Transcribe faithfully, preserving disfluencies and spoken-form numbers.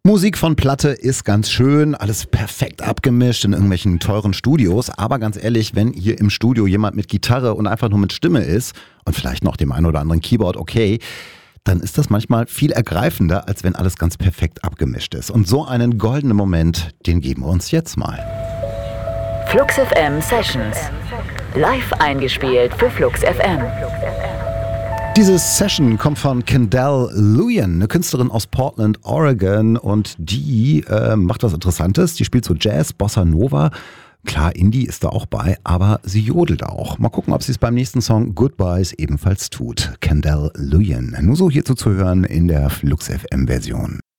Musik von Platte ist ganz schön, alles perfekt abgemischt in irgendwelchen teuren Studios. Aber ganz ehrlich, wenn hier im Studio jemand mit Gitarre und einfach nur mit Stimme ist und vielleicht noch dem einen oder anderen Keyboard, okay, dann ist das manchmal viel ergreifender, als wenn alles ganz perfekt abgemischt ist. Und so einen goldenen Moment, den geben wir uns jetzt mal. Flux F M Sessions. Live eingespielt für Flux F M. Diese Session kommt von Kendall Luyan, eine Künstlerin aus Portland, Oregon, und die äh, macht was Interessantes. Die spielt so Jazz, Bossa Nova. Klar, Indie ist da auch bei, aber sie jodelt auch. Mal gucken, ob sie es beim nächsten Song Goodbyes ebenfalls tut. Kendall Luyan. Nur so hierzu zu hören in der Flux F M Version.